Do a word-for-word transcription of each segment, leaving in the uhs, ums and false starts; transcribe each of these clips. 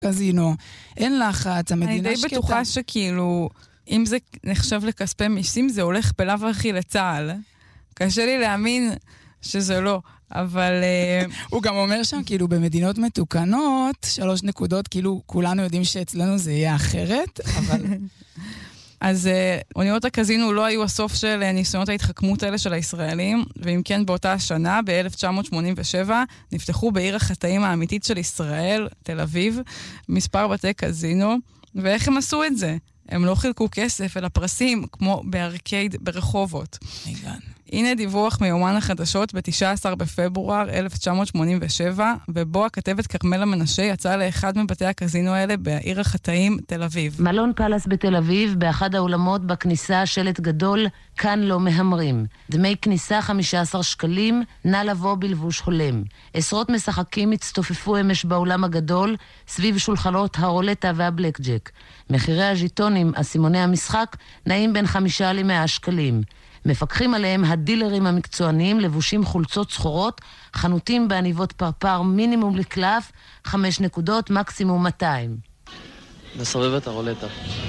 קזינו, אין לחץ, המדינה שקטה. אני די בטוחה שכאילו, אם זה נחשב לכספי מיסים, זה הולך בלב הכי לצהל. קשה לי להאמין שזה לא, אבל... הוא גם אומר שם, כאילו, במדינות מתוקנות, שלוש נקודות, כאילו, כולנו יודעים שאצלנו זה יהיה אחרת, אבל... אז אוניות הקזינו לא היו הסוף של ניסיונות ההתחכמות האלה של הישראלים, ואם כן באותה השנה, ב-אלף תשע מאות שמונים ושבע, נפתחו בעיר החטאים האמיתית של ישראל, תל אביב, מספר בתי קזינו, ואיך הם עשו את זה? הם לא חילקו כסף, אלא פרסים, כמו בארקייד ברחובות. ניגן. הנה דיווח מיומן החדשות ב-תשעה עשר בפברואר אלף תשע מאות שמונים ושבע, ובו הכתבת כרמלה מנשה יצאה לאחד מבתי הקזינו האלה בעיר החטאים, תל אביב. מלון פלס בתל אביב, באחד האולמות בכניסה שלט גדול, כאן לא מהמרים. דמי כניסה חמישה עשר שקלים, נא לבוא בלבוש הולם. עשרות משחקים הצטופפו אמש באולם הגדול, סביב שולחנות הרולטה והבלקג'ק. מחירי הז'יטונים, אסימוני המשחק, נעים בין חמישה למאה שקלים. מפקחים עליהם הדילרים המקצועניים, לבושים חולצות סחורות, חנותים בעניבות פרפר מינימום לקלף, חמש נקודות, מקסימום מאתיים. מסובב את הרולטה.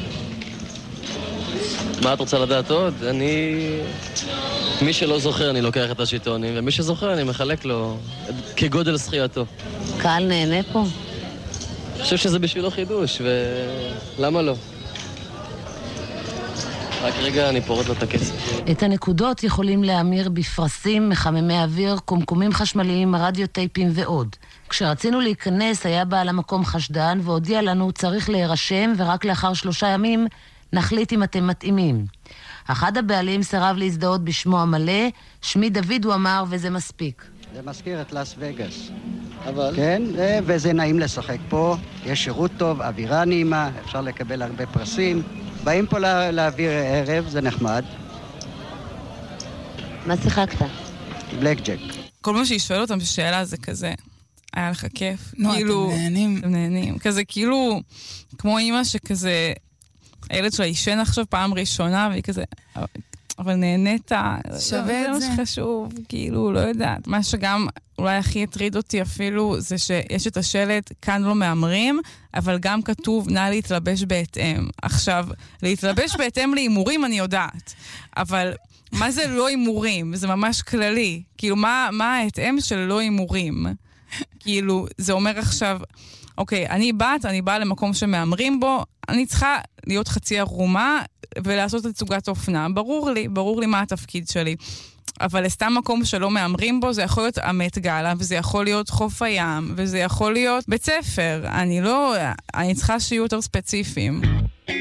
מה את רוצה לדעת עוד? אני... מי שלא זוכר אני לוקח את השיטונים, ומי שזוכר אני מחלק לו כגודל זכייתו. קהל נהנה פה? אני חושב שזה בשבילו חידוש, ולמה לא? רק רגע אני פורט לו את הכסף. את הנקודות יכולים להמיר בפרסים, מחממי אוויר, קומקומים חשמליים, רדיו טייפים ועוד. כשרצינו להיכנס היה בעל המקום חשדן והודיע לנו צריך להירשם ורק לאחר שלושה ימים נחליט אם אתם מתאימים. אחד הבעלים סירב להזדהות בשמו המלא, שמי דוד הוא אמר וזה מספיק. זה מזכיר את לס וגאס. אבל... כן, וזה נעים לשחק פה, יש שירות טוב, אווירה נעימה, אפשר לקבל הרבה פרסים. באים פה לה, להעביר ערב, זה נחמד. מה שיחקת? בלק ג'ק. כל מה שהיא שואל אותם בשאלה זה כזה, היה לך כיף? נו, כאילו, אתם נהנים. אתם נהנים. כזה כאילו, כמו אמא שכזה, הילד שלה ישן עכשיו פעם ראשונה, והיא כזה, אבל נהנית, שווה את זה. זה מה שחשוב, כאילו, לא יודעת. מה שגם אולי הכי הטריד אותי אפילו, זה שיש את השלט, כאן לא מאמרים, אבל גם כתוב, נא להתלבש בהתאם. עכשיו, להתלבש בהתאם לאימורים אני יודעת, אבל מה זה לא אימורים? זה ממש כללי. כאילו, מה, מה ההתאם של לא אימורים? כאילו, זה אומר עכשיו, אוקיי, אני בת, אני באה למקום שמאמרים בו, אני צריכה להיות חצי ערומה ולעשות את סוגת אופנה. ברור לי, ברור לי מה התפקיד שלי. אבל לסתם מקום שלא מאמרים בו, זה יכול להיות עמת גאלה, וזה יכול להיות חוף הים, וזה יכול להיות בית ספר. אני לא, אני צריכה שיהיו יותר ספציפיים.